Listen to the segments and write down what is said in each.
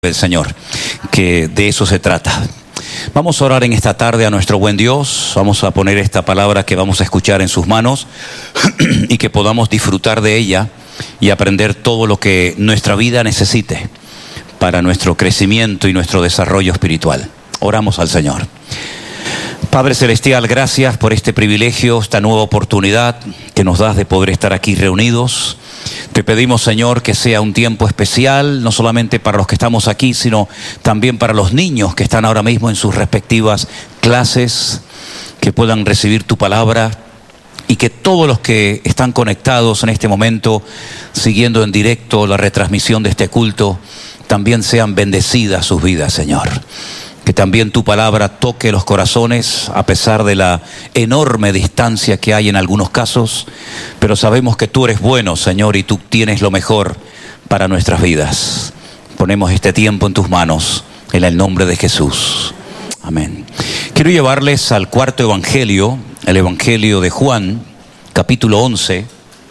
del Señor, que de eso se trata. Vamos a orar en esta tarde a nuestro buen Dios. Vamos a poner esta palabra que vamos a escuchar en sus manos y que podamos disfrutar de ella y aprender todo lo que nuestra vida necesite para nuestro crecimiento y nuestro desarrollo espiritual. Oramos al Señor. Padre Celestial, gracias por este privilegio, esta nueva oportunidad que nos das de poder estar aquí reunidos. Te pedimos, Señor, que sea un tiempo especial, no solamente para los que estamos aquí, sino también para los niños que están ahora mismo en sus respectivas clases, que puedan recibir tu palabra y que todos los que están conectados en este momento, siguiendo en directo la retransmisión de este culto, también sean bendecidas sus vidas, Señor. Que también tu palabra toque los corazones a pesar de la enorme distancia que hay en algunos casos, pero sabemos que tú eres bueno, Señor, y tú tienes lo mejor para nuestras vidas. Ponemos este tiempo en tus manos, en el nombre de Jesús. Amén. Quiero llevarles al cuarto evangelio, el evangelio de Juan, capítulo 11,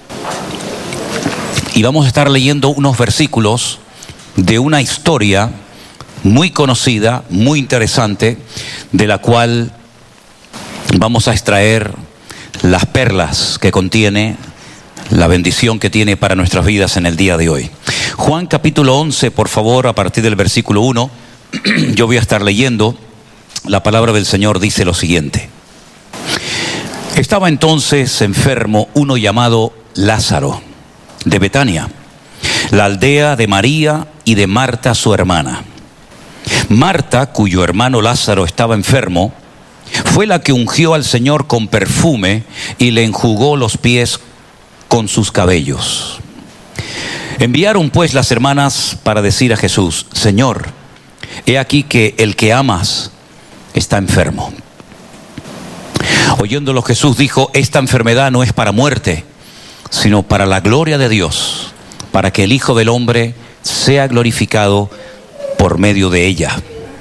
y vamos a estar leyendo unos versículos de una historia muy conocida, muy interesante, de la cual vamos a extraer las perlas que contiene, la bendición que tiene para nuestras vidas en el día de hoy. Juan capítulo 11, por favor, a partir del versículo 1, yo voy a estar leyendo. La palabra del Señor dice lo siguiente. Estaba entonces enfermo uno llamado Lázaro, de Betania, la aldea de María y de Marta su hermana. Marta, cuyo hermano Lázaro estaba enfermo, fue la que ungió al Señor con perfume y le enjugó los pies con sus cabellos. Enviaron pues las hermanas para decir a Jesús: Señor, he aquí que el que amas está enfermo. Oyéndolo Jesús dijo: esta enfermedad no es para muerte, sino para la gloria de Dios, para que el Hijo del Hombre sea glorificado por medio de ella.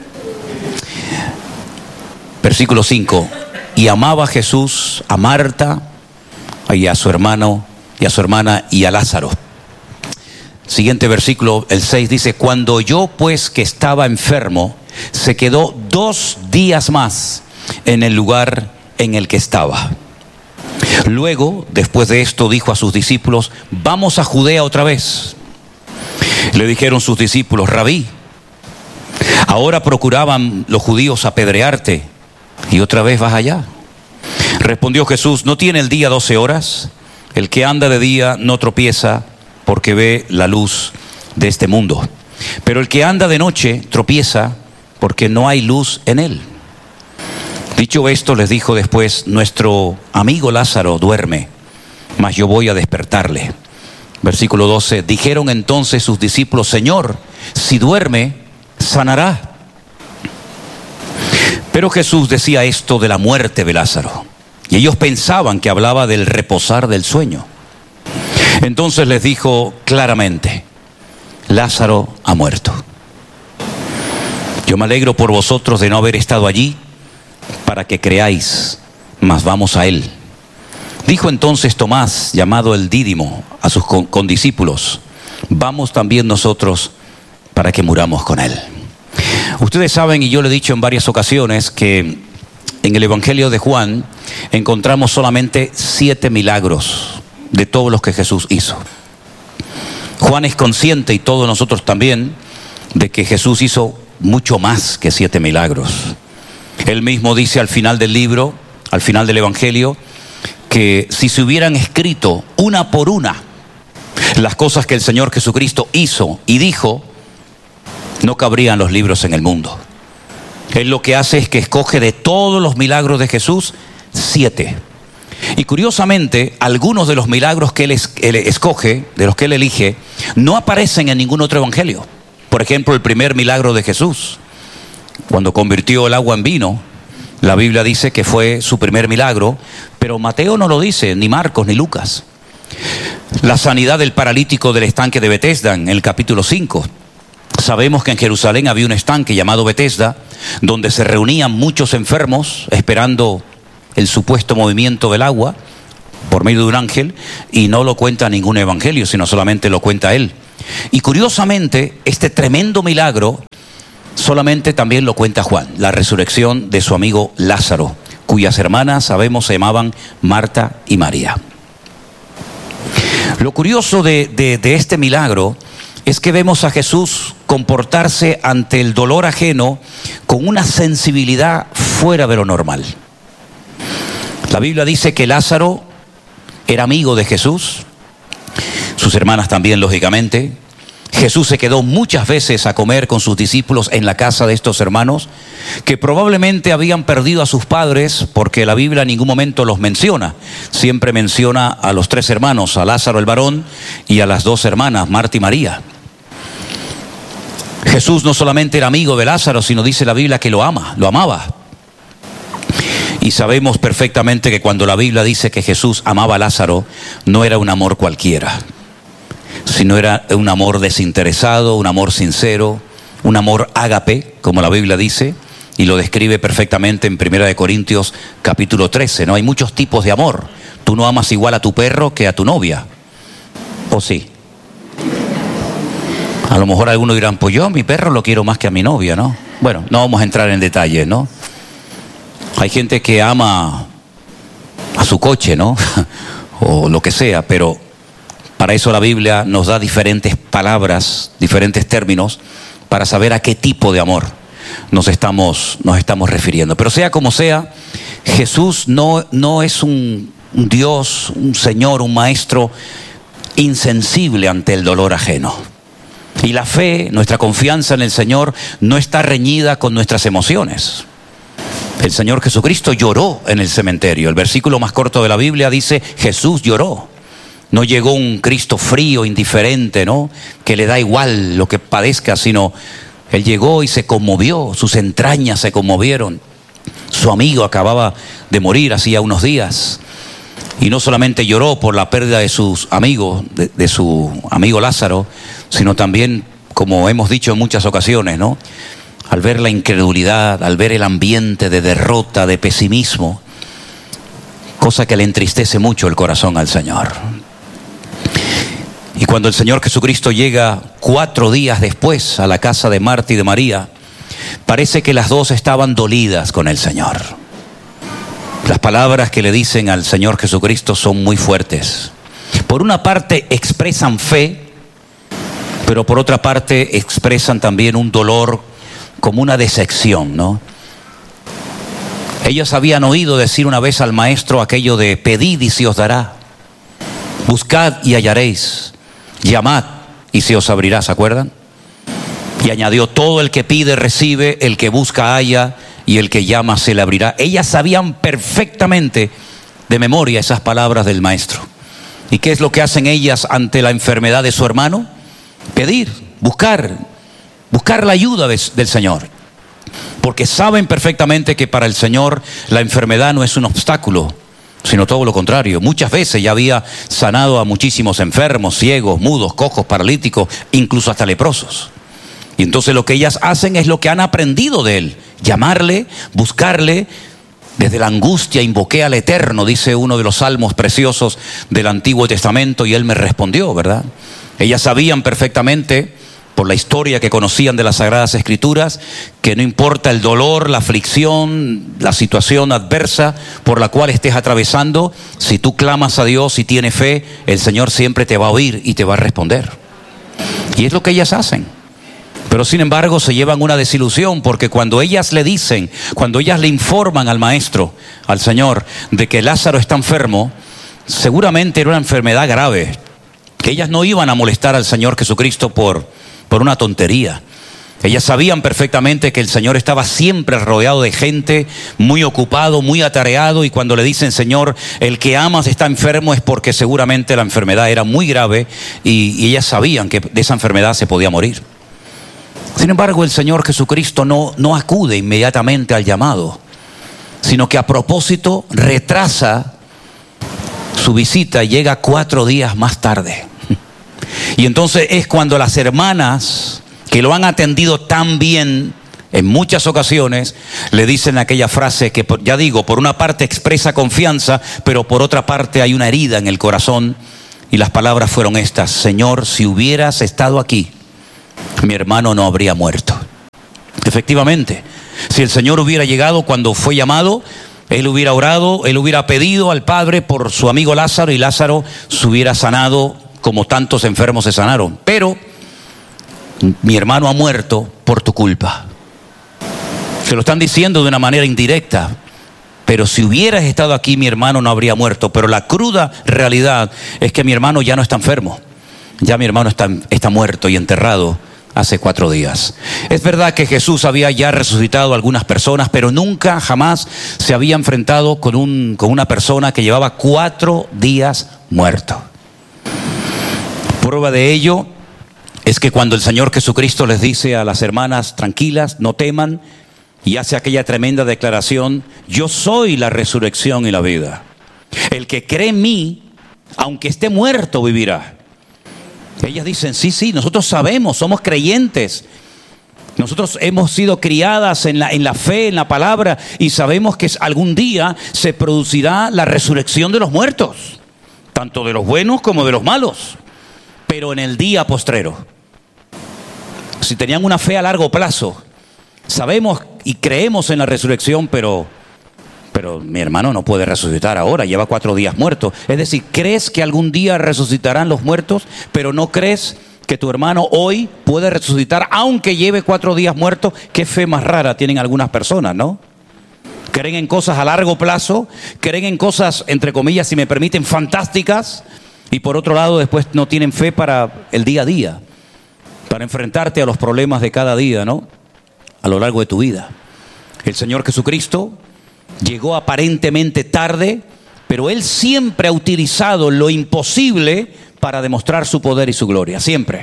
Versículo 5. Y amaba Jesús a Marta y a su hermano y a su hermana y a Lázaro. Siguiente versículo, el 6 dice: cuando oyó pues que estaba enfermo, se quedó 2 días más en el lugar en el que estaba. Luego, después de esto, dijo a sus discípulos: vamos a Judea otra vez. Le dijeron sus discípulos: Rabí, ahora procuraban los judíos apedrearte, y otra vez vas allá. Respondió Jesús: ¿no tiene el día 12 horas? El que anda de día no tropieza, porque ve la luz de este mundo. Pero el que anda de noche tropieza, porque no hay luz en él. Dicho esto, les dijo después: nuestro amigo Lázaro duerme, mas yo voy a despertarle. Versículo 12. Dijeron entonces sus discípulos: Señor, si duerme, sanará. Pero Jesús decía esto de la muerte de Lázaro, y ellos pensaban que hablaba del reposar del sueño. Entonces les dijo claramente: Lázaro ha muerto. Yo me alegro por vosotros de no haber estado allí, para que creáis, mas vamos a él. Dijo entonces Tomás, llamado el Dídimo, a sus condiscípulos: vamos también nosotros para que muramos con él. Ustedes saben, y yo lo he dicho en varias ocasiones, que en el Evangelio de Juan encontramos solamente 7 milagros de todos los que Jesús hizo. Juan es consciente, y todos nosotros también, de que Jesús hizo mucho más que 7 milagros. Él mismo dice al final del libro, al final del Evangelio, que si se hubieran escrito una por una las cosas que el Señor Jesucristo hizo y dijo, no cabrían los libros en el mundo. Él lo que hace es que escoge de todos los milagros de Jesús 7. Y curiosamente, algunos de los milagros que él escoge, de los que él elige, no aparecen en ningún otro evangelio. Por ejemplo, el primer milagro de Jesús, cuando convirtió el agua en vino, la Biblia dice que fue su primer milagro, pero Mateo no lo dice, ni Marcos, ni Lucas. La sanidad del paralítico del estanque de Betesda, en el capítulo 5. Sabemos que en Jerusalén había un estanque llamado Betesda, donde se reunían muchos enfermos esperando el supuesto movimiento del agua por medio de un ángel, y no lo cuenta ningún evangelio, sino solamente lo cuenta él. Y curiosamente, este tremendo milagro solamente también lo cuenta Juan, la resurrección de su amigo Lázaro, cuyas hermanas, sabemos, se llamaban Marta y María. Lo curioso de este milagro es que vemos a Jesús comportarse ante el dolor ajeno con una sensibilidad fuera de lo normal. La Biblia dice que Lázaro era amigo de Jesús, sus hermanas también, lógicamente. Jesús se quedó muchas veces a comer con sus discípulos en la casa de estos hermanos, que probablemente habían perdido a sus padres, porque la Biblia en ningún momento los menciona. Siempre menciona a los 3 hermanos, a Lázaro el varón y a las 2 hermanas, Marta y María. Jesús no solamente era amigo de Lázaro, sino dice la Biblia que lo amaba. Y sabemos perfectamente que cuando la Biblia dice que Jesús amaba a Lázaro, no era un amor cualquiera, sino era un amor desinteresado, un amor sincero, un amor ágape, como la Biblia dice, y lo describe perfectamente en 1 Corintios capítulo 13, ¿no? Hay muchos tipos de amor. Tú no amas igual a tu perro que a tu novia, ¿o sí? A lo mejor algunos dirán, pues yo a mi perro lo quiero más que a mi novia, ¿no? Bueno, no vamos a entrar en detalles, ¿no? Hay gente que ama a su coche, ¿no? O lo que sea, pero para eso la Biblia nos da diferentes palabras, diferentes términos, para saber a qué tipo de amor nos estamos refiriendo. Pero sea como sea, Jesús no es un Dios, un Señor, un Maestro insensible ante el dolor ajeno. Y la fe, nuestra confianza en el Señor, no está reñida con nuestras emociones. El Señor Jesucristo lloró en el cementerio. El versículo más corto de la Biblia dice, Jesús lloró. No llegó un Cristo frío, indiferente, ¿no? Que le da igual lo que padezca, sino Él llegó y se conmovió, sus entrañas se conmovieron. Su amigo acababa de morir hacía unos días. Y no solamente lloró por la pérdida de sus amigos, de su amigo Lázaro, sino también, como hemos dicho en muchas ocasiones, ¿no? Al ver la incredulidad, al ver el ambiente de derrota, de pesimismo, cosa que le entristece mucho el corazón al Señor. Y cuando el Señor Jesucristo llega 4 días después a la casa de Marta y de María, parece que las dos estaban dolidas con el Señor. Las palabras que le dicen al Señor Jesucristo son muy fuertes. Por una parte expresan fe, pero por otra parte expresan también un dolor como una decepción, ¿no? Ellas habían oído decir una vez al Maestro aquello de pedid y se os dará, buscad y hallaréis, llamad y se os abrirá, ¿se acuerdan? Y añadió, todo el que pide recibe, el que busca halla y el que llama se le abrirá. Ellas sabían perfectamente de memoria esas palabras del Maestro. ¿Y qué es lo que hacen ellas ante la enfermedad de su hermano? Pedir, buscar la ayuda del Señor. Porque saben perfectamente que para el Señor la enfermedad no es un obstáculo, sino todo lo contrario. Muchas veces ya había sanado a muchísimos enfermos, ciegos, mudos, cojos, paralíticos, incluso hasta leprosos. Y entonces lo que ellas hacen es lo que han aprendido de Él: llamarle, buscarle. Desde la angustia invoqué al Eterno, dice uno de los salmos preciosos del Antiguo Testamento, y Él me respondió, ¿verdad? Ellas sabían perfectamente, por la historia que conocían de las Sagradas Escrituras, que no importa el dolor, la aflicción, la situación adversa por la cual estés atravesando, si tú clamas a Dios y tienes fe, el Señor siempre te va a oír y te va a responder. Y es lo que ellas hacen. Pero sin embargo se llevan una desilusión, porque cuando ellas le dicen, cuando ellas le informan al Maestro, al Señor, de que Lázaro está enfermo, seguramente era una enfermedad grave, que ellas no iban a molestar al Señor Jesucristo por una tontería. Ellas sabían perfectamente que el Señor estaba siempre rodeado de gente, muy ocupado, muy atareado, y cuando le dicen, Señor, el que amas está enfermo, es porque seguramente la enfermedad era muy grave y ellas sabían que de esa enfermedad se podía morir. Sin embargo, el Señor Jesucristo no acude inmediatamente al llamado, sino que a propósito retrasa su visita y llega 4 días más tarde. Y entonces es cuando las hermanas, que lo han atendido tan bien en muchas ocasiones, le dicen aquella frase que, ya digo, por una parte expresa confianza, pero por otra parte hay una herida en el corazón, Y las palabras fueron estas: Señor, si hubieras estado aquí, mi hermano no habría muerto. Efectivamente, si el Señor hubiera llegado cuando fue llamado, Él hubiera orado, Él hubiera pedido al Padre por su amigo Lázaro, y Lázaro se hubiera sanado como tantos enfermos se sanaron. Pero mi hermano ha muerto por tu culpa. Se lo están diciendo de una manera indirecta. Pero si hubieras estado aquí, mi hermano no habría muerto. Pero la cruda realidad es que mi hermano ya no está enfermo. Ya mi hermano está muerto y enterrado hace 4 días. Es verdad que Jesús había ya resucitado a algunas personas, pero nunca, jamás se había enfrentado con una persona que llevaba 4 días muerto. Prueba de ello es que cuando el Señor Jesucristo les dice a las hermanas: tranquilas, no teman, y hace aquella tremenda declaración: yo soy la resurrección y la vida. El que cree en mí, aunque esté muerto, vivirá. Ellas dicen: sí, nosotros sabemos, somos creyentes. Nosotros hemos sido criadas en la fe, en la palabra, y sabemos que algún día se producirá la resurrección de los muertos, tanto de los buenos como de los malos, pero en el día postrero. Si tenían una fe a largo plazo, sabemos y creemos en la resurrección, pero mi hermano no puede resucitar ahora, lleva 4 días muerto. Es decir, crees que algún día resucitarán los muertos, pero no crees que tu hermano hoy puede resucitar aunque lleve 4 días muerto. Qué fe más rara tienen algunas personas, ¿no? Creen en cosas a largo plazo, creen en cosas, entre comillas, si me permiten, fantásticas, y por otro lado después no tienen fe para el día a día, para enfrentarte a los problemas de cada día, ¿no? A lo largo de tu vida. El Señor Jesucristo llegó aparentemente tarde, pero Él siempre ha utilizado lo imposible para demostrar su poder y su gloria, siempre.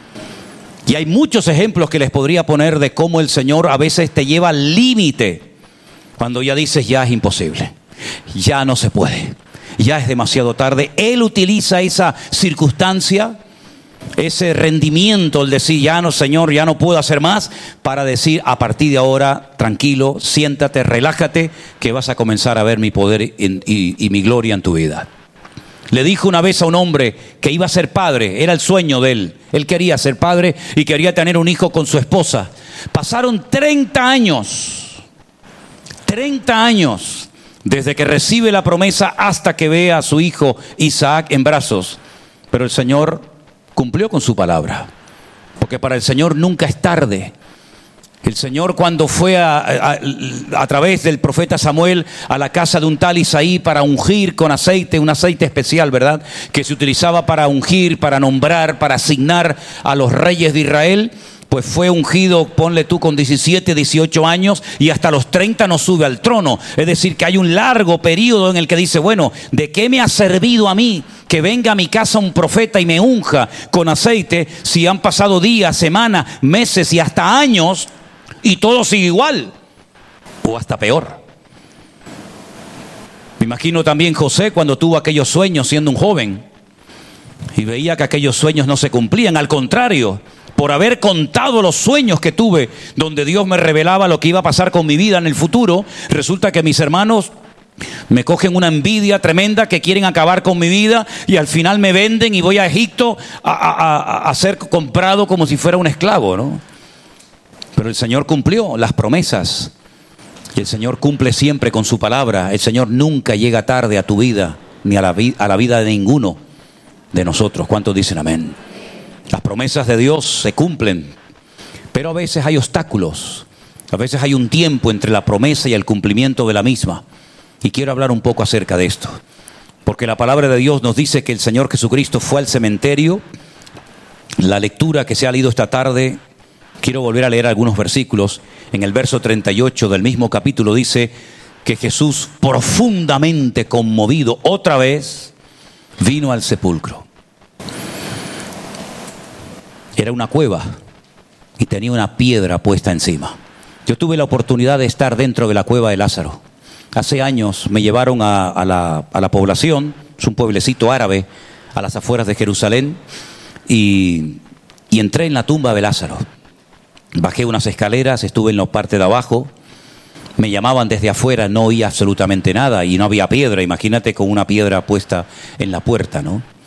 Y hay muchos ejemplos que les podría poner de cómo el Señor a veces te lleva al límite, cuando ya dices: ya es imposible, ya no se puede, ya es demasiado tarde. Él utiliza esa circunstancia, ese rendimiento, el decir: ya no, Señor, ya no puedo hacer más, para decir: a partir de ahora, tranquilo, siéntate, relájate, que vas a comenzar a ver mi poder y mi gloria en tu vida. Le dijo una vez a un hombre que iba a ser padre, era el sueño de él. Él quería ser padre y quería tener un hijo con su esposa. Pasaron 30 años desde que recibe la promesa hasta que ve a su hijo Isaac en brazos. Pero el Señor cumplió con su palabra, porque para el Señor nunca es tarde. El Señor, cuando fue a través del profeta Samuel a la casa de un tal Isaí para ungir con aceite, un aceite especial, ¿verdad?, que se utilizaba para ungir, para nombrar, para asignar a los reyes de Israel, pues fue ungido, ponle tú, con 17, 18 años, y hasta los 30 no sube al trono. Es decir, que hay un largo periodo en el que dice: bueno, ¿de qué me ha servido a mí que venga a mi casa un profeta y me unja con aceite, si han pasado días, semanas, meses y hasta años, y todo sigue igual o hasta peor? Me imagino también José cuando tuvo aquellos sueños siendo un joven y veía que aquellos sueños no se cumplían. Al contrario, por haber contado los sueños que tuve, donde Dios me revelaba lo que iba a pasar con mi vida en el futuro, resulta que mis hermanos me cogen una envidia tremenda, que quieren acabar con mi vida, y al final me venden y voy a Egipto a ser comprado como si fuera un esclavo, ¿no? Pero el Señor cumplió las promesas, y el Señor cumple siempre con su palabra. El Señor nunca llega tarde a tu vida, ni a la vida de ninguno de nosotros. ¿Cuántos dicen amén? Las promesas de Dios se cumplen, pero a veces hay obstáculos, a veces hay un tiempo entre la promesa y el cumplimiento de la misma. Y quiero hablar un poco acerca de esto, porque la palabra de Dios nos dice que el Señor Jesucristo fue al cementerio. La lectura que se ha leído esta tarde, quiero volver a leer algunos versículos. En el verso 38 del mismo capítulo dice que Jesús, profundamente conmovido, otra vez vino al sepulcro. Era una cueva y tenía una piedra puesta encima. Yo tuve la oportunidad de estar dentro de la cueva de Lázaro. Hace años me llevaron a la población, es un pueblecito árabe a las afueras de Jerusalén, y entré en la tumba de Lázaro. Bajé unas escaleras, estuve en la parte de abajo, me llamaban desde afuera, no oía absolutamente nada y no había piedra. Imagínate con una piedra puesta en la puerta, ¿no?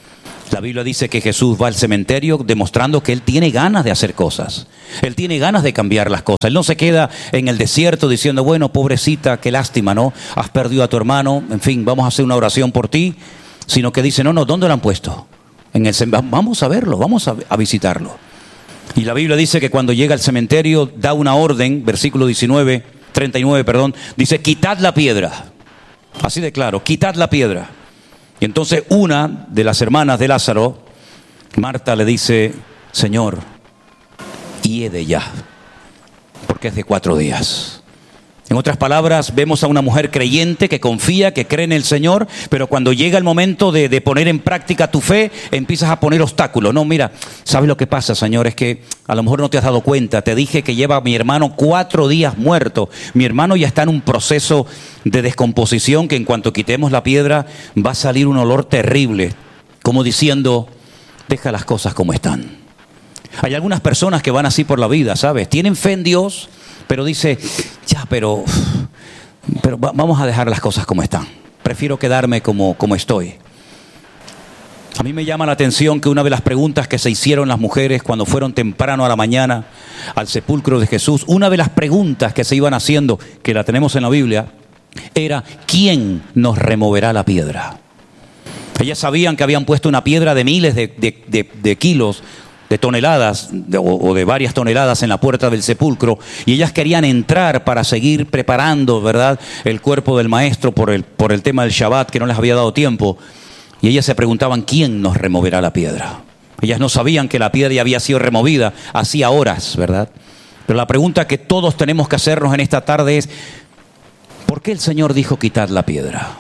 La Biblia dice que Jesús va al cementerio demostrando que Él tiene ganas de hacer cosas. Él tiene ganas de cambiar las cosas. Él no se queda en el desierto diciendo, bueno, pobrecita, qué lástima, ¿no? Has perdido a tu hermano, en fin, vamos a hacer una oración por ti. Sino que dice, no, ¿dónde lo han puesto? Vamos a verlo, vamos a visitarlo. Y la Biblia dice que cuando llega al cementerio da una orden, versículo 39, dice, quitad la piedra. Así de claro, quitad la piedra. Y entonces una de las hermanas de Lázaro, Marta, le dice, Señor, hiede ya, porque es de 4 días. En otras palabras, vemos a una mujer creyente que confía, que cree en el Señor, pero cuando llega el momento de poner en práctica tu fe, empiezas a poner obstáculos. No, mira, ¿sabes lo que pasa, Señor? Es que a lo mejor no te has dado cuenta. Te dije que lleva a mi hermano 4 días muerto. Mi hermano ya está en un proceso de descomposición que en cuanto quitemos la piedra va a salir un olor terrible, como diciendo, deja las cosas como están. Hay algunas personas que van así por la vida, ¿sabes? Tienen fe en Dios, pero dice, ya, pero vamos a dejar las cosas como están. Prefiero quedarme como estoy. A mí me llama la atención que una de las preguntas que se hicieron las mujeres cuando fueron temprano a la mañana al sepulcro de Jesús, una de las preguntas que se iban haciendo, que la tenemos en la Biblia, era, ¿quién nos removerá la piedra? Ellas sabían que habían puesto una piedra de miles de kilos, de toneladas o de varias toneladas en la puerta del sepulcro, y ellas querían entrar para seguir preparando, ¿verdad?, el cuerpo del maestro por el tema del Shabbat, que no les había dado tiempo. Y ellas se preguntaban, ¿quién nos removerá la piedra? Ellas no sabían que la piedra ya había sido removida hacía horas, ¿verdad? Pero la pregunta que todos tenemos que hacernos en esta tarde es, ¿por qué el Señor dijo quitar la piedra?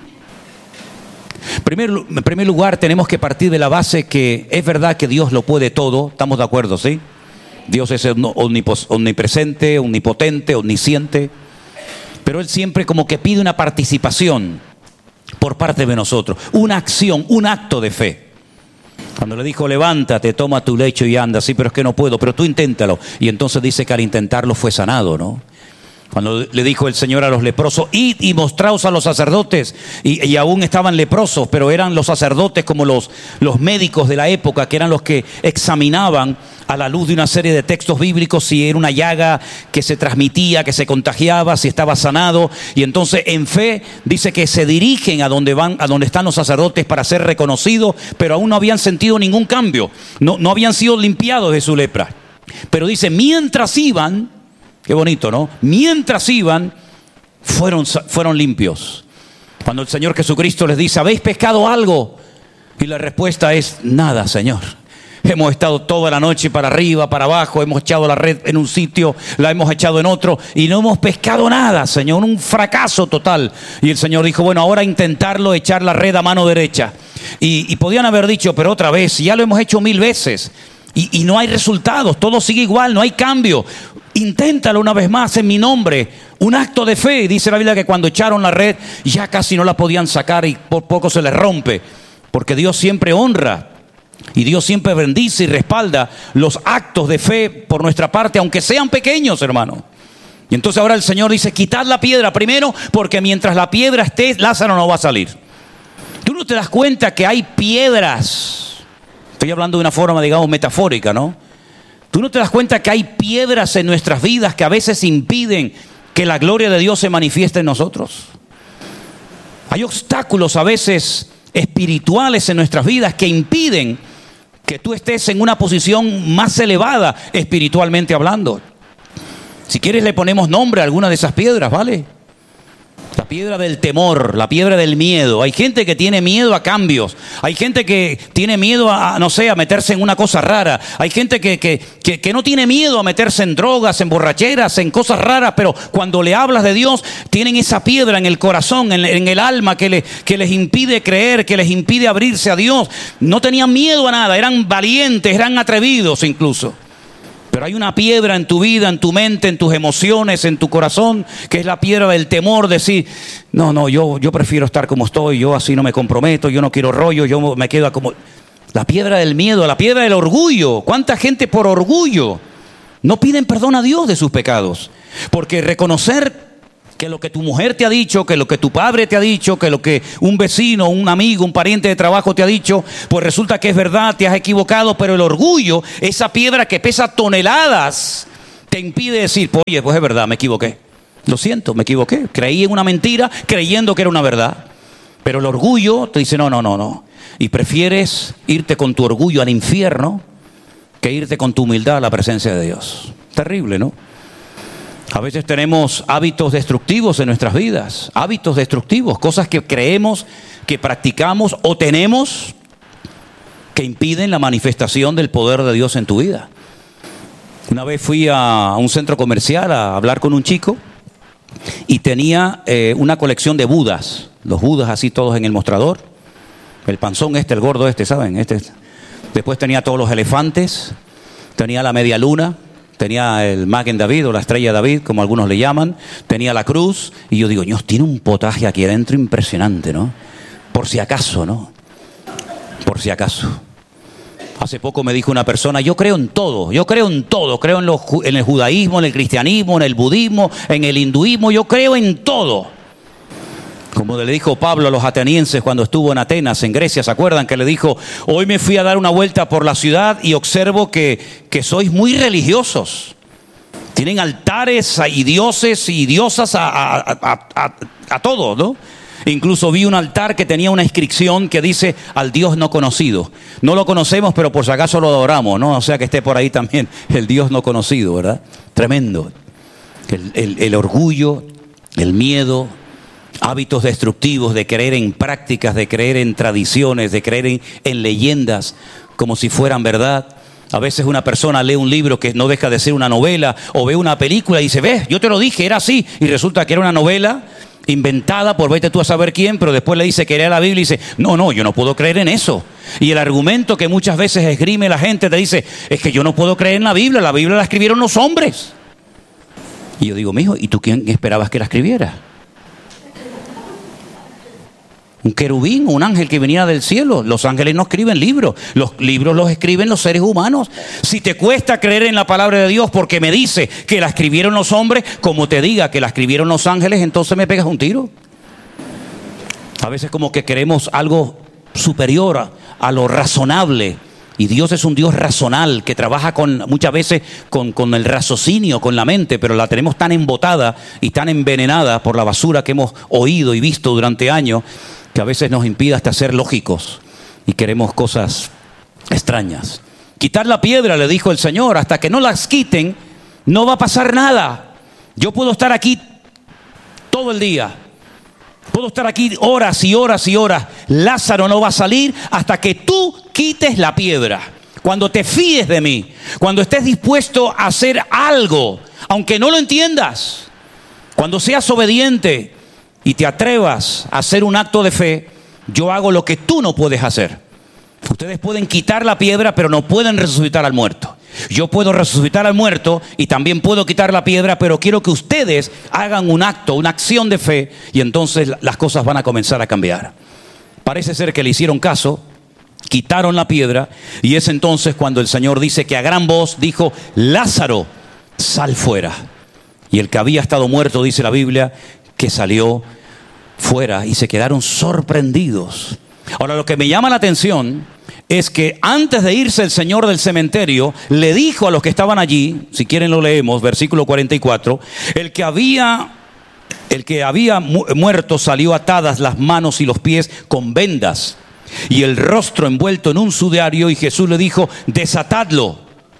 En primer lugar, tenemos que partir de la base que es verdad que Dios lo puede todo. ¿Estamos de acuerdo, sí? Dios es omnipresente, omnipotente, omnisciente. Pero Él siempre como que pide una participación por parte de nosotros. Una acción, un acto de fe. Cuando le dijo, levántate, toma tu lecho y anda. Sí, pero es que no puedo, pero tú inténtalo. Y entonces dice que al intentarlo fue sanado, ¿no? Cuando le dijo el Señor a los leprosos, id y mostraos a los sacerdotes, y aún estaban leprosos, pero eran los sacerdotes como los médicos de la época, que eran los que examinaban a la luz de una serie de textos bíblicos si era una llaga que se transmitía, que se contagiaba, si estaba sanado. Y entonces en fe dice que se dirigen a donde están los sacerdotes para ser reconocidos, pero aún no habían sentido ningún cambio, no habían sido limpiados de su lepra. Pero dice, mientras iban, qué bonito, ¿no? Mientras iban, fueron limpios. Cuando el Señor Jesucristo les dice, ¿habéis pescado algo? Y la respuesta es, nada, Señor. Hemos estado toda la noche para arriba, para abajo, hemos echado la red en un sitio, la hemos echado en otro y no hemos pescado nada, Señor, un fracaso total. Y el Señor dijo, bueno, ahora intentarlo, echar la red a mano derecha. Y podían haber dicho, pero otra vez, ya lo hemos hecho 1000 veces y no hay resultados, todo sigue igual, no hay cambio. Inténtalo una vez más en mi nombre. Un acto de fe. Dice la Biblia que cuando echaron la red ya casi no la podían sacar y por poco se les rompe. Porque Dios siempre honra y Dios siempre bendice y respalda los actos de fe por nuestra parte, aunque sean pequeños, hermano. Y entonces ahora el Señor dice, quitad la piedra primero, porque mientras la piedra esté, Lázaro no va a salir. Tú no te das cuenta que hay piedras. Estoy hablando de una forma, digamos, metafórica, ¿no? ¿Tú no te das cuenta que hay piedras en nuestras vidas que a veces impiden que la gloria de Dios se manifieste en nosotros? Hay obstáculos a veces espirituales en nuestras vidas que impiden que tú estés en una posición más elevada espiritualmente hablando. Si quieres le ponemos nombre a alguna de esas piedras, ¿vale? La piedra del temor, la piedra del miedo. Hay gente que tiene miedo a cambios. Hay gente que tiene miedo a meterse en una cosa rara. Hay gente que no tiene miedo a meterse en drogas, en borracheras, en cosas raras, pero cuando le hablas de Dios, tienen esa piedra en el corazón, en el alma, que les impide creer, que les impide abrirse a Dios. No tenían miedo a nada, eran valientes, eran atrevidos incluso. Pero hay una piedra en tu vida, en tu mente, en tus emociones, en tu corazón, que es la piedra del temor, decir, no, yo prefiero estar como estoy, yo así no me comprometo, yo no quiero rollo, yo me quedo como... La piedra del miedo, la piedra del orgullo. ¿Cuánta gente por orgullo no piden perdón a Dios de sus pecados? Porque reconocer Que lo que tu mujer te ha dicho, que lo que tu padre te ha dicho, que lo que un vecino, un amigo, un pariente de trabajo te ha dicho, pues resulta que es verdad, te has equivocado, pero el orgullo, esa piedra que pesa toneladas, te impide decir, oye, pues es verdad, me equivoqué. Lo siento, me equivoqué. Creí en una mentira creyendo que era una verdad. Pero el orgullo te dice, no. Y prefieres irte con tu orgullo al infierno que irte con tu humildad a la presencia de Dios. Terrible, ¿no? A veces tenemos hábitos destructivos en nuestras vidas, hábitos destructivos, cosas que creemos, que practicamos o tenemos que impiden la manifestación del poder de Dios en tu vida. Una vez fui a un centro comercial a hablar con un chico y tenía una colección de budas, los budas así todos en el mostrador, el panzón el gordo ¿saben? Después tenía todos los elefantes, tenía la media luna, tenía el Magen David o la estrella de David, como algunos le llaman, tenía la cruz, y yo digo, Dios, tiene un potaje aquí adentro impresionante, ¿no? Por si acaso, ¿no? Por si acaso. Hace poco me dijo una persona, yo creo en todo, creo en el judaísmo, en el cristianismo, en el budismo, en el hinduismo, yo creo en todo. Como le dijo Pablo a los atenienses cuando estuvo en Atenas, en Grecia, ¿se acuerdan? Que le dijo, hoy me fui a dar una vuelta por la ciudad y observo que sois muy religiosos. Tienen altares y dioses y diosas a todos, ¿no? Incluso vi un altar que tenía una inscripción que dice, al Dios no conocido. No lo conocemos, pero por si acaso lo adoramos, ¿no? O sea que esté por ahí también el Dios no conocido, ¿verdad? Tremendo. El orgullo, el miedo, hábitos destructivos de creer en prácticas, de creer en tradiciones, de creer en leyendas como si fueran verdad. A veces una persona lee un libro que no deja de ser una novela, o ve una película y dice, ves, yo te lo dije, era así, y resulta que era una novela inventada por vete tú a saber quién, pero después le dice que lea la Biblia y dice, no, yo no puedo creer en eso. Y el argumento que muchas veces esgrime la gente te dice, es que yo no puedo creer en la Biblia la escribieron los hombres. Y yo digo, mijo, ¿y tú quién esperabas que la escribiera? Un querubín, un ángel que viniera del cielo. Los ángeles no escriben libros. Los libros los escriben los seres humanos. Si te cuesta creer en la palabra de Dios porque me dice que la escribieron los hombres, como te diga que la escribieron los ángeles, entonces me pegas un tiro. A veces como que queremos algo superior a lo razonable. Y Dios es un Dios razonal que trabaja muchas veces con el raciocinio, con la mente, pero la tenemos tan embotada y tan envenenada por la basura que hemos oído y visto durante años, que a veces nos impide hasta ser lógicos y queremos cosas extrañas. Quitar la piedra, le dijo el Señor, hasta que no las quiten, no va a pasar nada. Yo puedo estar aquí todo el día, puedo estar aquí horas y horas y horas. Lázaro no va a salir hasta que tú quites la piedra. Cuando te fíes de mí, cuando estés dispuesto a hacer algo, aunque no lo entiendas, cuando seas obediente y te atrevas a hacer un acto de fe, yo hago lo que tú no puedes hacer. Ustedes pueden quitar la piedra, pero no pueden resucitar al muerto. Yo puedo resucitar al muerto y también puedo quitar la piedra, pero quiero que ustedes hagan un acto, una acción de fe, y entonces las cosas van a comenzar a cambiar. Parece ser que le hicieron caso, quitaron la piedra, y es entonces cuando el Señor dice que a gran voz dijo, Lázaro, sal fuera. Y el que había estado muerto, dice la Biblia, que salió fuera, y se quedaron sorprendidos. Ahora, lo que me llama la atención es que antes de irse el Señor del cementerio, le dijo a los que estaban allí, si quieren lo leemos, versículo 44, el que había muerto salió atadas las manos y los pies con vendas y el rostro envuelto en un sudario, y Jesús le dijo, desatadlo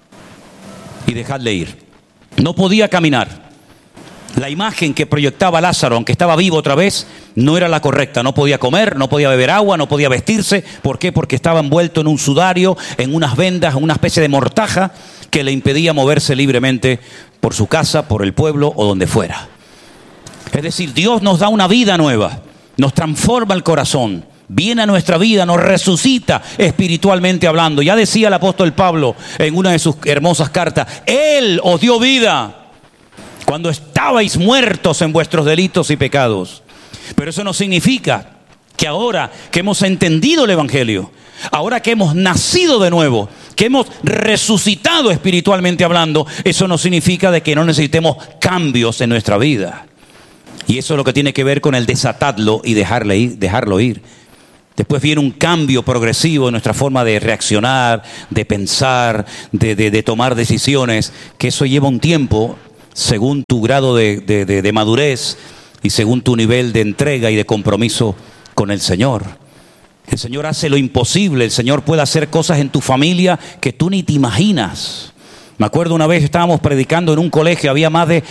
y dejadle ir. No podía caminar. La imagen que proyectaba Lázaro, aunque estaba vivo otra vez, no era la correcta. No podía comer, no podía beber agua, no podía vestirse. ¿Por qué? Porque estaba envuelto en un sudario, en unas vendas, en una especie de mortaja que le impedía moverse libremente por su casa, por el pueblo o donde fuera. Es decir, Dios nos da una vida nueva, nos transforma el corazón, viene a nuestra vida, nos resucita espiritualmente hablando. Ya decía el apóstol Pablo en una de sus hermosas cartas, Él os dio vida cuando estabais muertos en vuestros delitos y pecados. Pero eso no significa que ahora que hemos entendido el Evangelio, ahora que hemos nacido de nuevo, que hemos resucitado espiritualmente hablando, eso no significa de que no necesitemos cambios en nuestra vida. Y eso es lo que tiene que ver con el desatadlo y dejarlo ir. Después viene un cambio progresivo en nuestra forma de reaccionar, de pensar, de tomar decisiones, que eso lleva un tiempo según tu grado de madurez y según tu nivel de entrega y de compromiso con el Señor. El Señor hace lo imposible, el Señor puede hacer cosas en tu familia que tú ni te imaginas. Me acuerdo una vez estábamos predicando en un colegio, había más de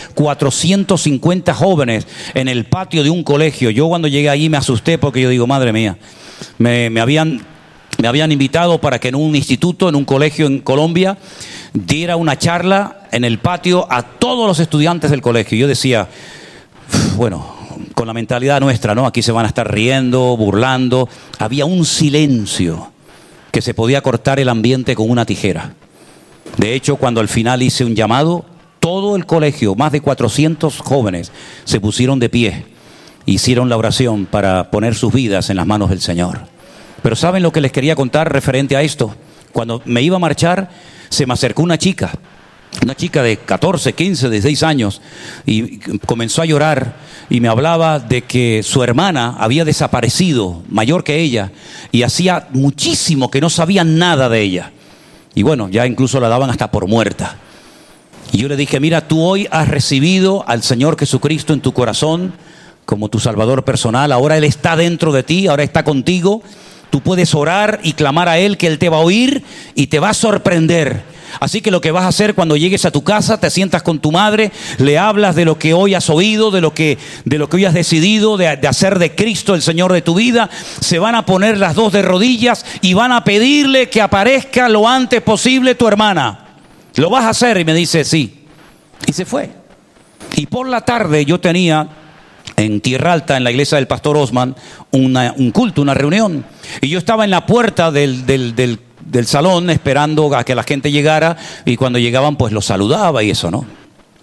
450 jóvenes en el patio de un colegio. Yo cuando llegué allí me asusté porque yo digo, madre mía, me habían invitado para que en un instituto, en un colegio en Colombia, diera una charla en el patio a todos los estudiantes del colegio. Y yo decía, bueno, con la mentalidad nuestra, ¿no? Aquí se van a estar riendo, burlando. Había un silencio que se podía cortar el ambiente con una tijera. De hecho, cuando al final hice un llamado, todo el colegio, más de 400 jóvenes, se pusieron de pie. Hicieron la oración para poner sus vidas en las manos del Señor. Pero ¿saben lo que les quería contar referente a esto? Cuando me iba a marchar, se me acercó una chica de 14, 15, 16 años, y comenzó a llorar y me hablaba de que su hermana había desaparecido, mayor que ella, y hacía muchísimo que no sabían nada de ella. Y bueno, ya incluso la daban hasta por muerta. Y yo le dije, mira, tú hoy has recibido al Señor Jesucristo en tu corazón como tu Salvador personal. Ahora Él está dentro de ti, ahora está contigo. Tú puedes orar y clamar a Él, que Él te va a oír y te va a sorprender. Así que lo que vas a hacer cuando llegues a tu casa, te sientas con tu madre, le hablas de lo que hoy has oído, de lo que hoy has decidido de hacer de Cristo el Señor de tu vida. Se van a poner las dos de rodillas y van a pedirle que aparezca lo antes posible tu hermana. ¿Lo vas a hacer? Y me dice, sí. Y se fue. Y por la tarde yo tenía en Tierra Alta, en la iglesia del pastor Osman, un culto, una reunión. Y yo estaba en la puerta del salón esperando a que la gente llegara, y cuando llegaban pues los saludaba y eso, ¿no?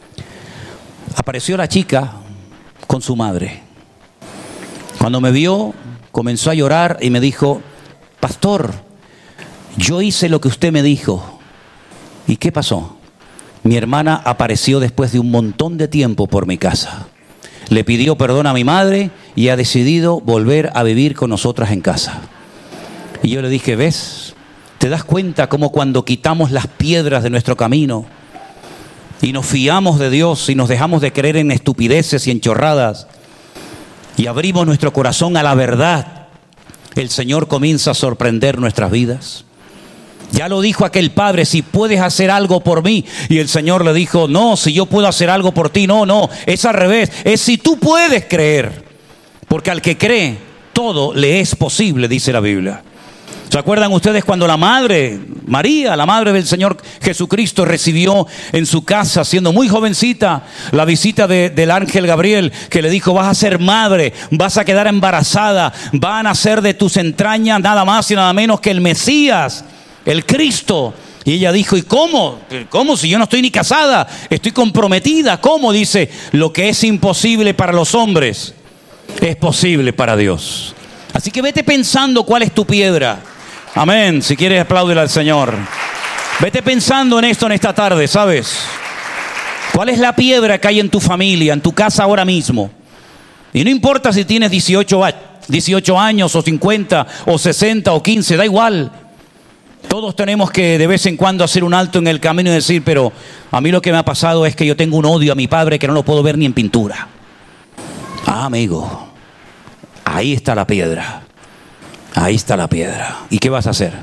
Apareció la chica con su madre. Cuando me vio, comenzó a llorar y me dijo, pastor, yo hice lo que usted me dijo. ¿Y qué pasó? Mi hermana apareció después de un montón de tiempo por mi casa. Le pidió perdón a mi madre y ha decidido volver a vivir con nosotras en casa. Y yo le dije, ¿ves? ¿Te das cuenta cómo cuando quitamos las piedras de nuestro camino y nos fiamos de Dios y nos dejamos de creer en estupideces y en chorradas y abrimos nuestro corazón a la verdad, el Señor comienza a sorprender nuestras vidas? Ya lo dijo aquel padre, si puedes hacer algo por mí. Y el Señor le dijo, no, si yo puedo hacer algo por ti. No, es al revés. Es si tú puedes creer. Porque al que cree, todo le es posible, dice la Biblia. ¿Se acuerdan ustedes cuando la madre, María, la madre del Señor Jesucristo, recibió en su casa, siendo muy jovencita, la visita del ángel Gabriel, que le dijo, vas a ser madre, vas a quedar embarazada, va a nacer de tus entrañas nada más y nada menos que el Mesías, el Cristo? Y ella dijo, ¿y cómo? ¿Cómo si yo no estoy ni casada? Estoy comprometida. ¿Cómo? Dice, lo que es imposible para los hombres es posible para Dios. Así que vete pensando cuál es tu piedra. Amén. Si quieres, apláudele al Señor. Vete pensando en esto en esta tarde, ¿sabes? ¿Cuál es la piedra que hay en tu familia, en tu casa ahora mismo? Y no importa si tienes 18 años o 50 o 60 o 15, da igual. Todos tenemos que de vez en cuando hacer un alto en el camino y decir, pero a mí lo que me ha pasado es que yo tengo un odio a mi padre que no lo puedo ver ni en pintura. Ah, amigo, ahí está la piedra. Ahí está la piedra. ¿Y qué vas a hacer?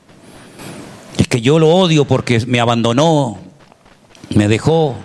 Es que yo lo odio porque me abandonó, me dejó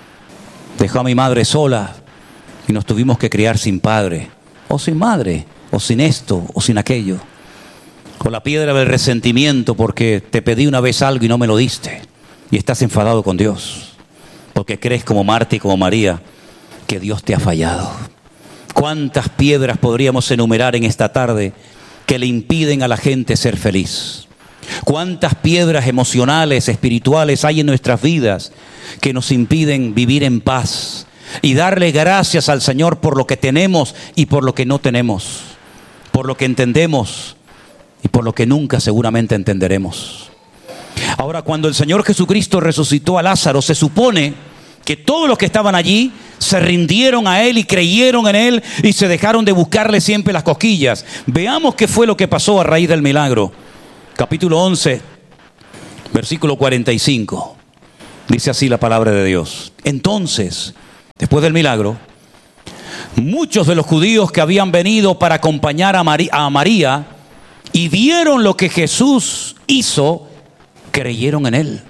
a mi madre sola y nos tuvimos que criar sin padre, o sin madre, o sin esto, o sin aquello. O la piedra del resentimiento porque te pedí una vez algo y no me lo diste y estás enfadado con Dios porque crees como Marta y como María que Dios te ha fallado. ¿Cuántas piedras podríamos enumerar en esta tarde que le impiden a la gente ser feliz? ¿Cuántas piedras emocionales, espirituales hay en nuestras vidas que nos impiden vivir en paz y darle gracias al Señor por lo que tenemos y por lo que no tenemos, por lo que entendemos y por lo que nunca seguramente entenderemos? Ahora, cuando el Señor Jesucristo resucitó a Lázaro, se supone que todos los que estaban allí se rindieron a Él y creyeron en Él y se dejaron de buscarle siempre las cosquillas. Veamos qué fue lo que pasó a raíz del milagro. Capítulo 11, versículo 45. Dice así la palabra de Dios. Entonces, después del milagro, muchos de los judíos que habían venido para acompañar a María y vieron lo que Jesús hizo, creyeron en Él.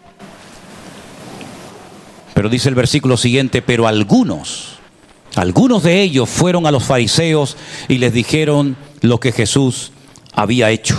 Pero dice el versículo siguiente, pero algunos de ellos fueron a los fariseos y les dijeron lo que Jesús había hecho.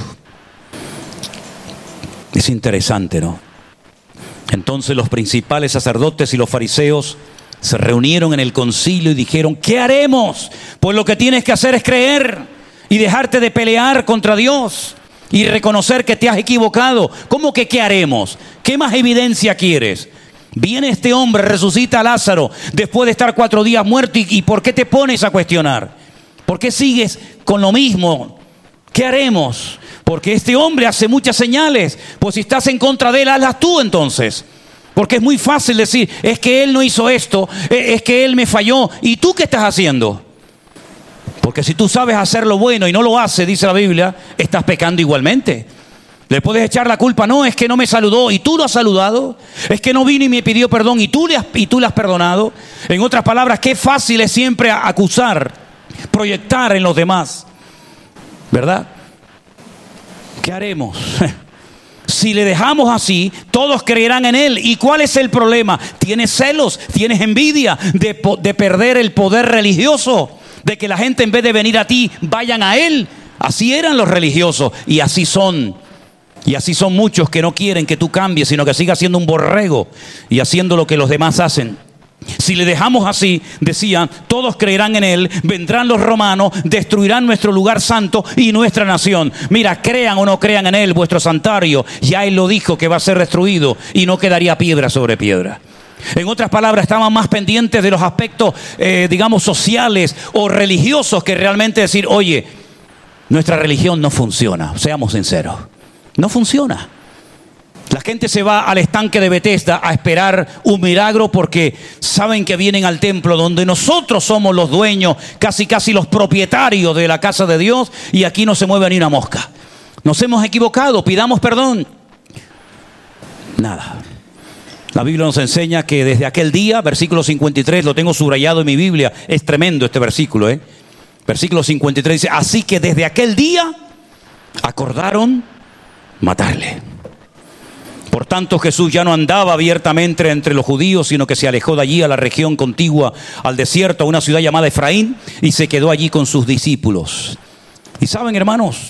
Es interesante, ¿no? Entonces los principales sacerdotes y los fariseos se reunieron en el concilio y dijeron, ¿qué haremos? Pues lo que tienes que hacer es creer y dejarte de pelear contra Dios y reconocer que te has equivocado. ¿Cómo que qué haremos? ¿Qué más evidencia quieres? Viene este hombre, resucita a Lázaro después de estar 4 días muerto. ¿Y por qué te pones a cuestionar? ¿Por qué sigues con lo mismo? ¿Qué haremos? Porque este hombre hace muchas señales. Pues si estás en contra de él, hazlas tú entonces. Porque es muy fácil decir, es que él no hizo esto, es que él me falló. ¿Y tú qué estás haciendo? Porque si tú sabes hacer lo bueno y no lo haces, dice la Biblia, estás pecando igualmente. Le puedes echar la culpa, no, es que no me saludó y tú lo has saludado. Es que no vino y me pidió perdón y tú le has perdonado. En otras palabras, qué fácil es siempre acusar, proyectar en los demás. ¿Verdad? ¿Qué haremos? Si le dejamos así, todos creerán en él. ¿Y cuál es el problema? Tienes celos, tienes envidia de perder el poder religioso, de que la gente en vez de venir a ti, vayan a él. Así eran los religiosos y así son. Y así son muchos que no quieren que tú cambies, sino que sigas siendo un borrego y haciendo lo que los demás hacen. Si le dejamos así, decían, todos creerán en él, vendrán los romanos, destruirán nuestro lugar santo y nuestra nación. Mira, crean o no crean en él, vuestro santuario, ya él lo dijo que va a ser destruido y no quedaría piedra sobre piedra. En otras palabras, estaban más pendientes de los aspectos, digamos, sociales o religiosos que realmente decir, oye, nuestra religión no funciona, seamos sinceros, no funciona. La gente se va al estanque de Betesda a esperar un milagro porque saben que vienen al templo donde nosotros somos los dueños, casi los propietarios de la casa de Dios, y aquí no se mueve ni una mosca. Nos hemos equivocado, pidamos perdón. Nada. La Biblia nos enseña que desde aquel día, versículo 53, lo tengo subrayado en mi Biblia, es tremendo este versículo, Versículo 53 dice, así que desde aquel día acordaron matarle. Por tanto, Jesús ya no andaba abiertamente entre los judíos, sino que se alejó de allí a la región contigua al desierto, a una ciudad llamada Efraín, y se quedó allí con sus discípulos. Y saben, hermanos,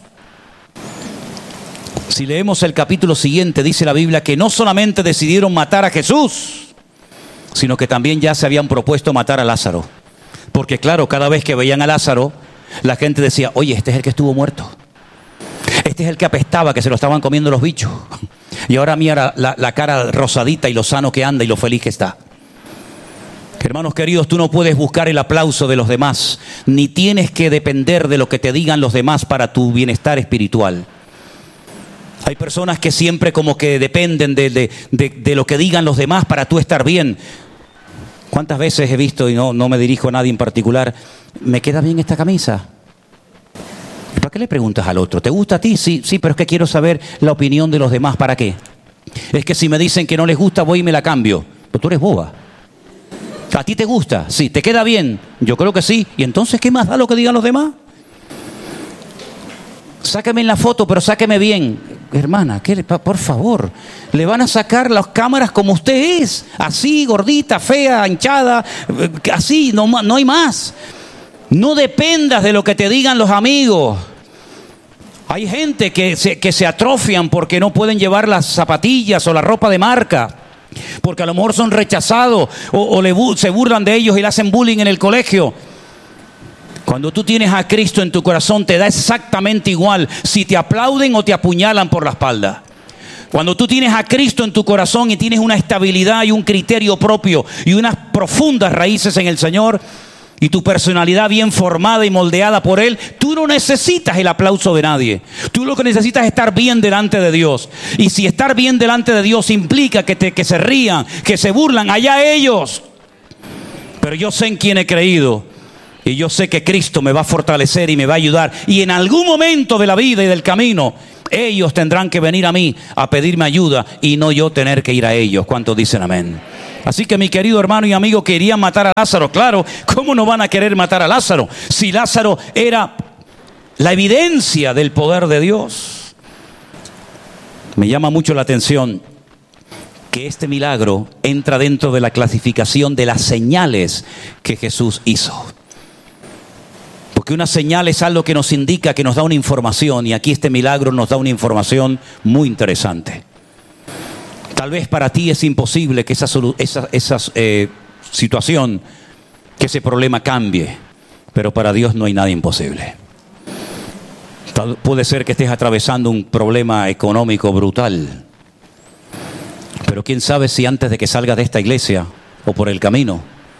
si leemos el capítulo siguiente, dice la Biblia que no solamente decidieron matar a Jesús, sino que también ya se habían propuesto matar a Lázaro. Porque claro, cada vez que veían a Lázaro, la gente decía, oye, este es el que estuvo muerto. Este es el que apestaba, que se lo estaban comiendo los bichos. Y ahora mira la cara rosadita y lo sano que anda y lo feliz que está. Hermanos queridos, tú no puedes buscar el aplauso de los demás, ni tienes que depender de lo que te digan los demás para tu bienestar espiritual. Hay personas que siempre como que dependen de lo que digan los demás para tú estar bien. ¿Cuántas veces he visto, y no me dirijo a nadie en particular, me queda bien esta camisa? ¿Para qué le preguntas al otro? ¿Te gusta a ti? Sí, pero es que quiero saber la opinión de los demás. ¿Para qué? Es que si me dicen que no les gusta, voy y me la cambio. Pero tú eres boba. ¿A ti te gusta? Sí. ¿Te queda bien? Yo creo que sí. ¿Y entonces qué más da lo que digan los demás? Sáqueme en la foto, pero sáqueme bien. Hermana, por favor, le van a sacar las cámaras como usted es. Así, gordita, fea, hinchada, así, no hay más. No dependas de lo que te digan los amigos. Hay gente que se atrofian porque no pueden llevar las zapatillas o la ropa de marca, porque a lo mejor son rechazados o se burlan de ellos y le hacen bullying en el colegio. Cuando tú tienes a Cristo en tu corazón, te da exactamente igual si te aplauden o te apuñalan por la espalda. Cuando tú tienes a Cristo en tu corazón y tienes una estabilidad y un criterio propio y unas profundas raíces en el Señor, y tu personalidad bien formada y moldeada por Él, tú no necesitas el aplauso de nadie. Tú lo que necesitas es estar bien delante de Dios. Y si estar bien delante de Dios implica que se rían, que se burlan, allá ellos. Pero yo sé en quién he creído. Y yo sé que Cristo me va a fortalecer y me va a ayudar. Y en algún momento de la vida y del camino, ellos tendrán que venir a mí a pedirme ayuda y no yo tener que ir a ellos. ¿Cuántos dicen amén? Así que mi querido hermano y amigo, querían matar a Lázaro. Claro, ¿cómo no van a querer matar a Lázaro? Si Lázaro era la evidencia del poder de Dios. Me llama mucho la atención que este milagro entra dentro de la clasificación de las señales que Jesús hizo. Porque una señal es algo que nos indica, que nos da una información, y aquí este milagro nos da una información muy interesante. Tal vez para ti es imposible que esa situación, que ese problema cambie, pero para Dios no hay nada imposible. Puede ser que estés atravesando un problema económico brutal, pero quién sabe si antes de que salgas de esta iglesia o por el camino,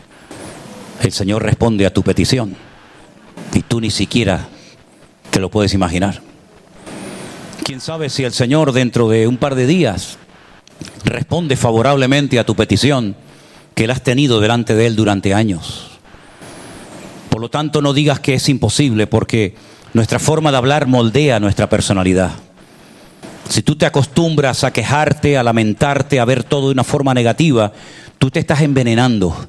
el Señor responde a tu petición. Y tú ni siquiera te lo puedes imaginar. ¿Quién sabe si el Señor dentro de un par de días responde favorablemente a tu petición que la has tenido delante de Él durante años? Por lo tanto, no digas que es imposible, porque nuestra forma de hablar moldea nuestra personalidad. Si tú te acostumbras a quejarte, a lamentarte, a ver todo de una forma negativa, tú te estás envenenando.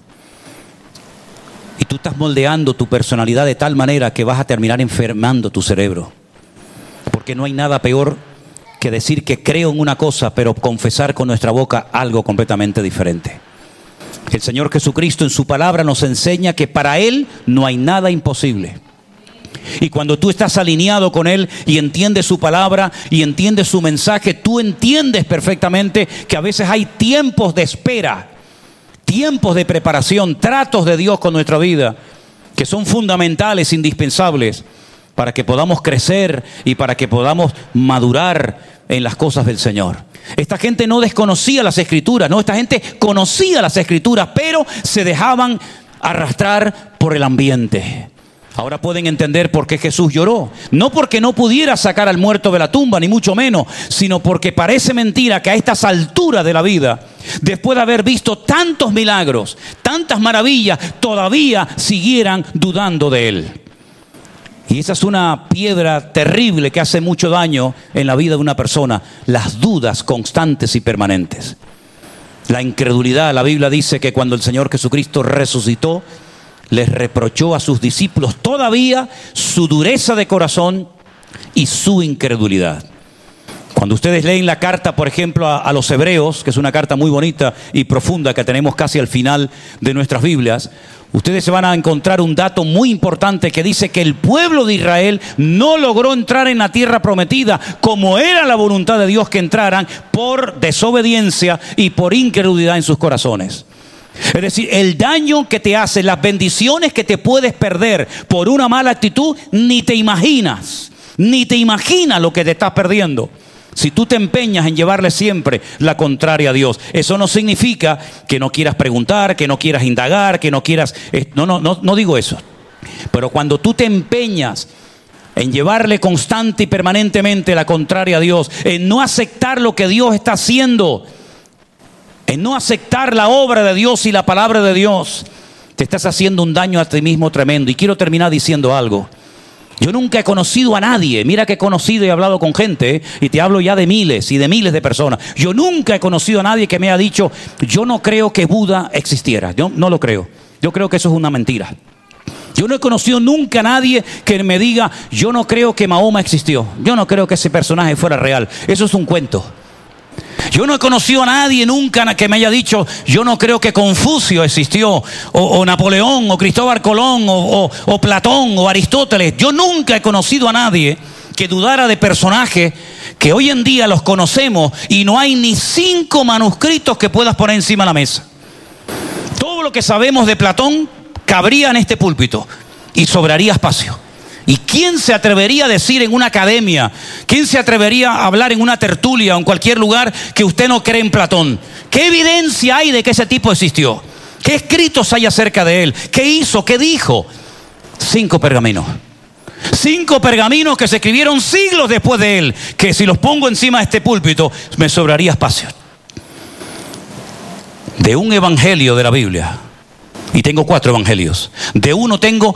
Y tú estás moldeando tu personalidad de tal manera que vas a terminar enfermando tu cerebro. Porque no hay nada peor que decir que creo en una cosa, pero confesar con nuestra boca algo completamente diferente. El Señor Jesucristo en su palabra nos enseña que para Él no hay nada imposible. Y cuando tú estás alineado con Él y entiendes su palabra y entiendes su mensaje, tú entiendes perfectamente que a veces hay tiempos de espera, tiempos de preparación, tratos de Dios con nuestra vida, que son fundamentales, indispensables, para que podamos crecer y para que podamos madurar en las cosas del Señor. Esta gente no desconocía las Escrituras, no, esta gente conocía las Escrituras, pero se dejaban arrastrar por el ambiente. Ahora pueden entender por qué Jesús lloró. No porque no pudiera sacar al muerto de la tumba, ni mucho menos, sino porque parece mentira que a estas alturas de la vida, después de haber visto tantos milagros, tantas maravillas, todavía siguieran dudando de Él. Y esa es una piedra terrible que hace mucho daño en la vida de una persona, las dudas constantes y permanentes. La incredulidad, la Biblia dice que cuando el Señor Jesucristo resucitó, les reprochó a sus discípulos todavía su dureza de corazón y su incredulidad. Cuando ustedes leen la carta, por ejemplo, a los Hebreos, que es una carta muy bonita y profunda que tenemos casi al final de nuestras Biblias, ustedes se van a encontrar un dato muy importante que dice que el pueblo de Israel no logró entrar en la tierra prometida como era la voluntad de Dios que entraran, por desobediencia y por incredulidad en sus corazones. Es decir, el daño que te hace, las bendiciones que te puedes perder por una mala actitud, ni te imaginas lo que te estás perdiendo si tú te empeñas en llevarle siempre la contraria a Dios. Eso no significa que no quieras preguntar, que no quieras indagar, que no quieras... No digo eso. Pero cuando tú te empeñas en llevarle constante y permanentemente la contraria a Dios, en no aceptar lo que Dios está haciendo, en no aceptar la obra de Dios y la palabra de Dios, te estás haciendo un daño a ti mismo tremendo. Y quiero terminar diciendo algo. Yo nunca he conocido a nadie, mira que he conocido y he hablado con gente, y te hablo ya de miles y de miles de personas. Yo nunca he conocido a nadie que me haya dicho, yo no creo que Buda existiera. Yo no lo creo. Yo creo que eso es una mentira. Yo no he conocido nunca a nadie que me diga, yo no creo que Mahoma existió. Yo no creo que ese personaje fuera real. Eso es un cuento. Yo no he conocido a nadie nunca que me haya dicho, yo no creo que Confucio existió, o Napoleón, o Cristóbal Colón, o Platón, o Aristóteles. Yo nunca he conocido a nadie que dudara de personajes que hoy en día los conocemos y no hay ni 5 manuscritos que puedas poner encima de la mesa. Todo lo que sabemos de Platón cabría en este púlpito y sobraría espacio. ¿Y quién se atrevería a decir en una academia, quién se atrevería a hablar en una tertulia o en cualquier lugar que usted no cree en Platón? ¿Qué evidencia hay de que ese tipo existió? ¿Qué escritos hay acerca de él? ¿Qué hizo? ¿Qué dijo? 5 pergaminos. 5 pergaminos que se escribieron siglos después de él, que si los pongo encima de este púlpito me sobraría espacio. De un evangelio de la Biblia Y tengo 4 evangelios. De uno tengo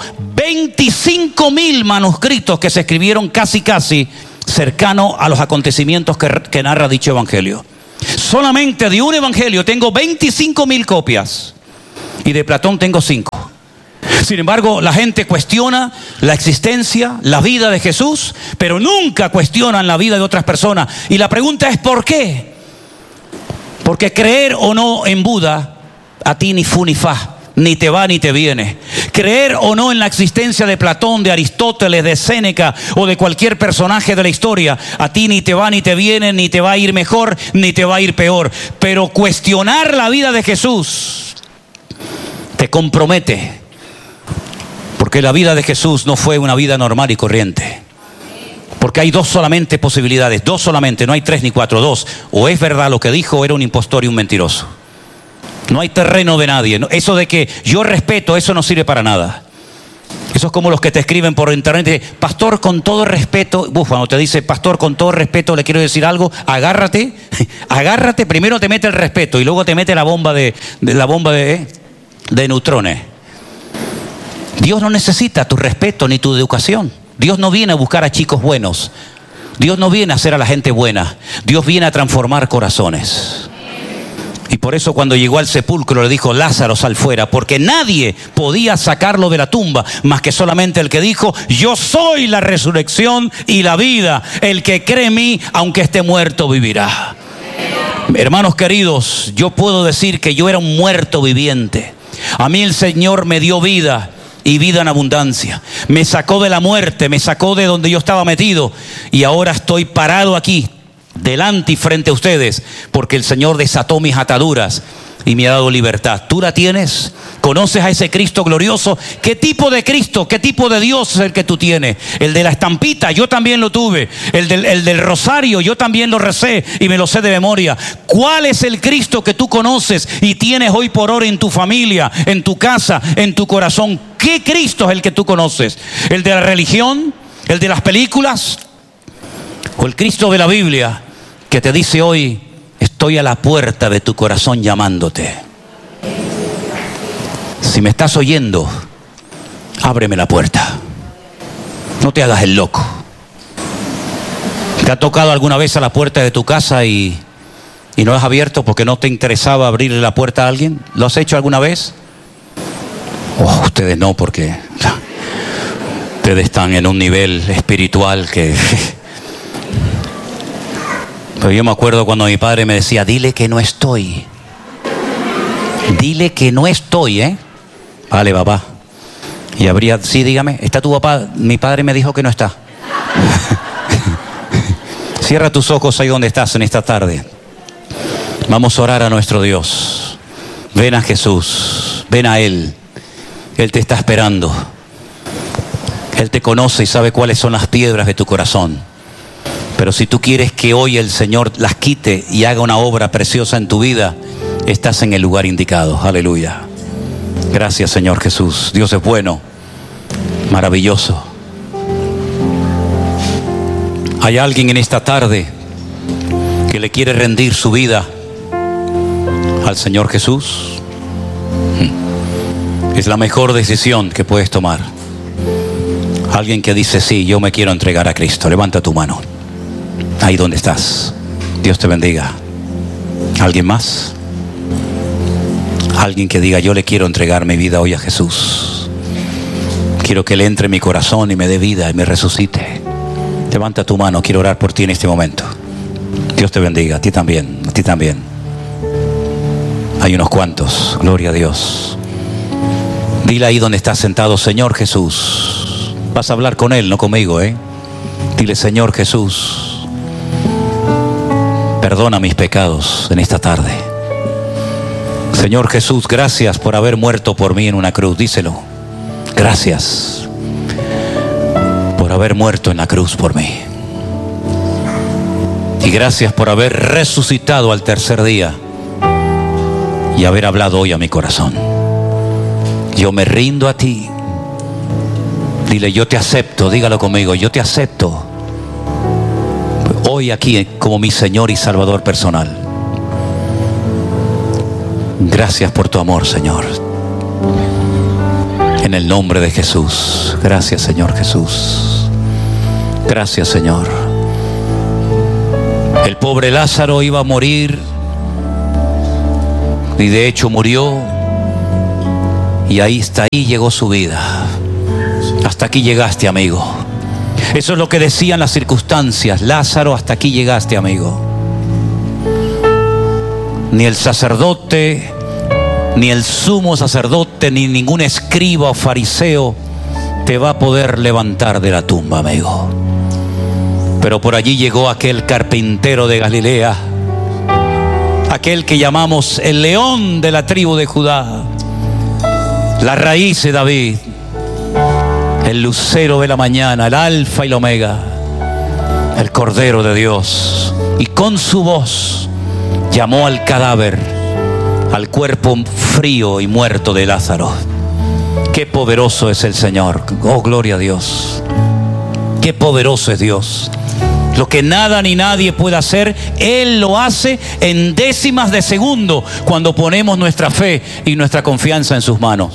25.000 manuscritos que se escribieron casi cercano a los acontecimientos que narra dicho evangelio. Solamente de un evangelio tengo 25.000 copias. Y de Platón tengo 5. Sin embargo, la gente cuestiona la existencia, la vida de Jesús, pero nunca cuestionan la vida de otras personas. Y la pregunta es ¿por qué? Porque creer o no en Buda, a ti ni fu ni fa, ni te va ni te viene. Creer o no en la existencia de Platón, de Aristóteles, de Séneca o de cualquier personaje de la historia, a ti ni te va ni te viene, ni te va a ir mejor, ni te va a ir peor. Pero cuestionar la vida de Jesús te compromete. Porque la vida de Jesús no fue una vida normal y corriente. Porque hay 2 solamente posibilidades, 2 solamente, no hay 3 ni 4, 2. O es verdad lo que dijo o era un impostor y un mentiroso. No hay terreno de nadie. Eso de que yo respeto, eso no sirve para nada. Eso es como los que te escriben por internet, pastor, con todo respeto. Cuando te dice, pastor, con todo respeto, le quiero decir algo, agárrate, primero te mete el respeto y luego te mete la bomba de neutrones. Dios no necesita tu respeto ni tu educación. Dios no viene a buscar a chicos buenos. Dios no viene a hacer a la gente buena. Dios viene a transformar corazones. Y por eso cuando llegó al sepulcro le dijo, Lázaro, sal fuera, porque nadie podía sacarlo de la tumba, más que solamente el que dijo, yo soy la resurrección y la vida. El que cree en mí, aunque esté muerto, vivirá. Hermanos queridos, yo puedo decir que yo era un muerto viviente. A mí el Señor me dio vida. Y vida en abundancia. Me sacó de la muerte, me sacó de donde yo estaba metido. Y ahora estoy parado aquí, delante y frente a ustedes, porque el Señor desató mis ataduras y me ha dado libertad. ¿Tú la tienes? ¿Conoces a ese Cristo glorioso? ¿Qué tipo de Cristo, qué tipo de Dios es el que tú tienes? El de la estampita, yo también lo tuve. El del rosario, yo también lo recé y me lo sé de memoria. ¿Cuál es el Cristo que tú conoces y tienes hoy por hoy en tu familia, en tu casa, en tu corazón? ¿Qué Cristo es el que tú conoces? ¿El de la religión? ¿El de las películas? ¿O el Cristo de la Biblia que te dice hoy, estoy a la puerta de tu corazón llamándote? Si me estás oyendo, ábreme la puerta. No te hagas el loco. ¿Te ha tocado alguna vez a la puerta de tu casa y no has abierto porque no te interesaba abrirle la puerta a alguien? ¿Lo has hecho alguna vez? Oh, ustedes no, porque ustedes están en un nivel espiritual que... Pero yo me acuerdo cuando mi padre me decía, dile que no estoy. Dile que no estoy, ¿eh? Vale, papá. Y habría, sí, dígame, ¿está tu papá? Mi padre me dijo que no está. Cierra tus ojos ahí donde estás en esta tarde. Vamos a orar a nuestro Dios. Ven a Jesús, ven a Él. Él te está esperando. Él te conoce y sabe cuáles son las piedras de tu corazón. Pero si tú quieres que hoy el Señor las quite y haga una obra preciosa en tu vida, estás en el lugar indicado. Aleluya. Gracias, Señor Jesús. Dios es bueno, maravilloso. Hay alguien en esta tarde que le quiere rendir su vida al Señor Jesús. Es la mejor decisión que puedes tomar. Alguien que dice, sí, yo me quiero entregar a Cristo. Levanta tu mano. Ahí donde estás. Dios te bendiga. ¿Alguien más? Alguien que diga, yo le quiero entregar mi vida hoy a Jesús. Quiero que Él entre en mi corazón y me dé vida y me resucite. Levanta tu mano, quiero orar por ti en este momento. Dios te bendiga, a ti también, a ti también. Hay unos cuantos, gloria a Dios. Dile ahí donde estás sentado, Señor Jesús. Vas a hablar con Él, no conmigo, ¿eh? Dile, Señor Jesús, perdona mis pecados en esta tarde. Señor Jesús, gracias por haber muerto por mí en una cruz. Díselo. Gracias por haber muerto en la cruz por mí. Y gracias por haber resucitado al tercer día y haber hablado hoy a mi corazón. Yo me rindo a ti. Dile, yo te acepto. Dígalo conmigo, yo te acepto hoy aquí como mi Señor y Salvador personal. Gracias por tu amor, Señor. en el nombre de Jesús. Gracias, Señor Jesús. Gracias, Señor. El pobre Lázaro iba a morir, y de hecho murió, y hasta ahí llegó su vida. Hasta aquí llegaste, amigo. Eso es lo que decían las circunstancias. Lázaro, hasta aquí llegaste, amigo. Ni el sacerdote, ni el sumo sacerdote, ni ningún escriba o fariseo te va a poder levantar de la tumba, amigo. Pero por allí llegó aquel carpintero de Galilea, aquel que llamamos el león de la tribu de Judá, la raíz de David, el lucero de la mañana, el alfa y el omega, el Cordero de Dios. Y con su voz llamó al cadáver, al cuerpo frío y muerto de Lázaro. Qué poderoso es el Señor. Oh, gloria a Dios. Qué poderoso es Dios. Lo que nada ni nadie puede hacer, Él lo hace en décimas de segundo cuando ponemos nuestra fe y nuestra confianza en sus manos.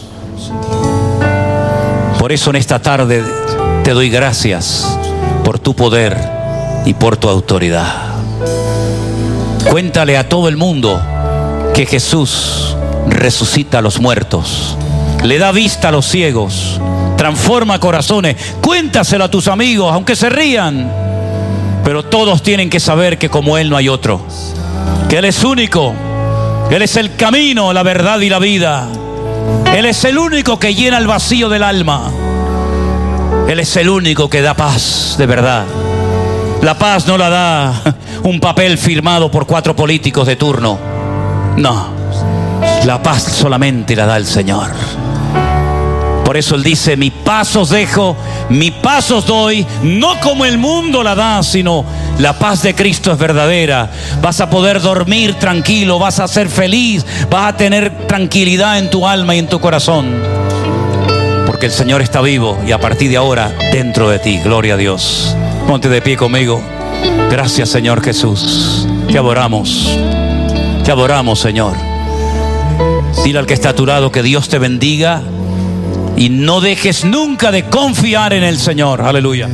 Por eso en esta tarde te doy gracias por tu poder y por tu autoridad. Cuéntale a todo el mundo que Jesús resucita a los muertos, le da vista a los ciegos, transforma corazones. Cuéntaselo a tus amigos, aunque se rían, pero todos tienen que saber que como Él no hay otro, que Él es único, Él es el camino, la verdad y la vida. Él es el único que llena el vacío del alma. Él es el único que da paz de verdad. La paz no la da un papel firmado por 4 políticos de turno. No, la paz solamente la da el Señor. Por eso Él dice: mi paz os dejo, mi paz os doy, no como el mundo la da, sino la paz de Cristo es verdadera. Vas a poder dormir tranquilo, vas a ser feliz, vas a tener tranquilidad en tu alma y en tu corazón, porque el Señor está vivo y a partir de ahora dentro de ti. Gloria a Dios. Ponte de pie conmigo. Gracias, Señor Jesús. Te adoramos, Señor. Dile al que está a tu lado que Dios te bendiga y no dejes nunca de confiar en el Señor. Aleluya.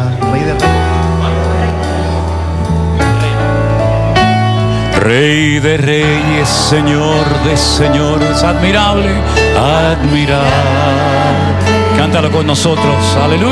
Rey de reyes, Señor de señores, admirable, admirable. Cántalo con nosotros. Aleluya.